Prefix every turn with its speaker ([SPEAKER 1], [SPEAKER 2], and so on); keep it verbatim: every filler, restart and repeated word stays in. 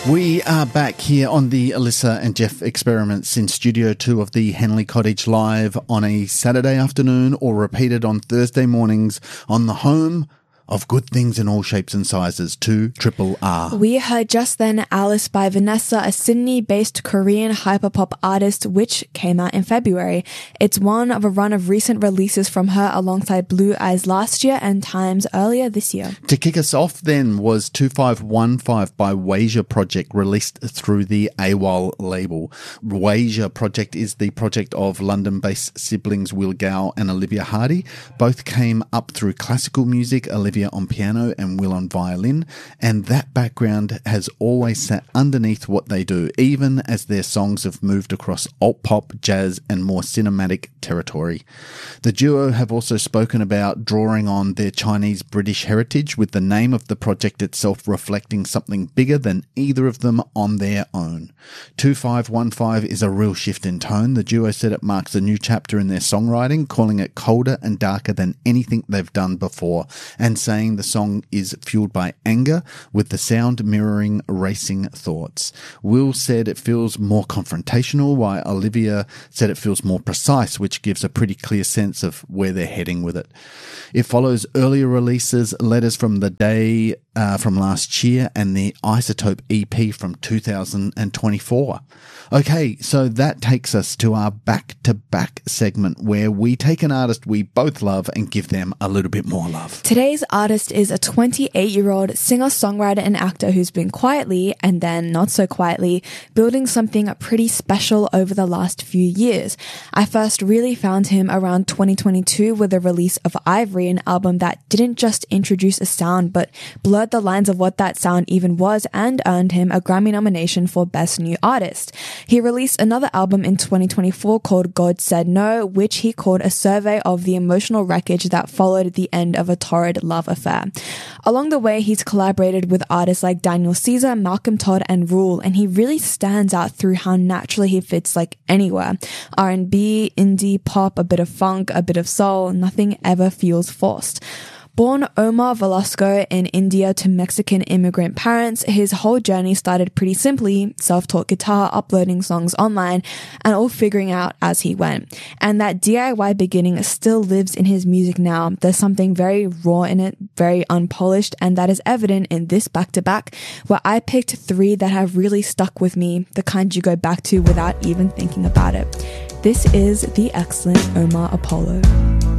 [SPEAKER 1] We are back here on the Alyssa and Jeff Experiments in Studio two of the Henley Cottage live on a Saturday afternoon or repeated on Thursday mornings on the home of good things in all shapes and sizes, two Triple R.
[SPEAKER 2] We heard just then Alice by Vanessa, a Sydney-based Korean hyperpop artist, which came out in February. It's one of a run of recent releases from her alongside Blue Eyes last year and Times earlier this year.
[SPEAKER 1] To kick us off then was two five one five by Wasia Project, released through the AWOL label. Wasia Project is the project of London-based siblings Will Gow and Olivia Hardy. Both came up through classical music, Olivia on piano and Will on violin, and that background has always sat underneath what they do, even as their songs have moved across alt-pop, jazz and more cinematic territory. The duo have also spoken about drawing on their Chinese-British heritage, with the name of the project itself reflecting something bigger than either of them on their own. two five one five is a real shift in tone. The duo said it marks a new chapter in their songwriting, calling it colder and darker than anything they've done before, and saying the song is fueled by anger, with the sound mirroring racing thoughts. Will said it feels more confrontational, while Olivia said it feels more precise, which gives a pretty clear sense of where they're heading with it. It follows earlier releases, Letters from the Day uh, from last year and the Isotope E P from two thousand twenty-four. Okay, so that takes us to our back-to-back segment where we take an artist we both love and give them a little bit more love.
[SPEAKER 2] Today's artist is a twenty-eight-year-old singer-songwriter and actor who's been quietly, and then not so quietly, building something pretty special over the last few years. I first really found him around twenty twenty-two with the release of Ivory, an album that didn't just introduce a sound but blurred the lines of what that sound even was, and earned him a Grammy nomination for Best New Artist. He released another album in twenty twenty-four called God Said No, which he called a survey of the emotional wreckage that followed the end of a torrid love affair. Along the way, he's collaborated with artists like Daniel Caesar, Malcolm Todd, and Rule, and he really stands out through how naturally he fits like anywhere. R and B, indie, pop, a bit of funk, a bit of soul, nothing ever feels forced. Born Omar Velasco in India to Mexican immigrant parents, his whole journey started pretty simply, self-taught guitar, uploading songs online, and all figuring out as he went. And that D I Y beginning still lives in his music now. There's something very raw in it, very unpolished, and that is evident in this back-to-back, where I picked three that have really stuck with me, the kind you go back to without even thinking about it. This is the excellent Omar Apollo.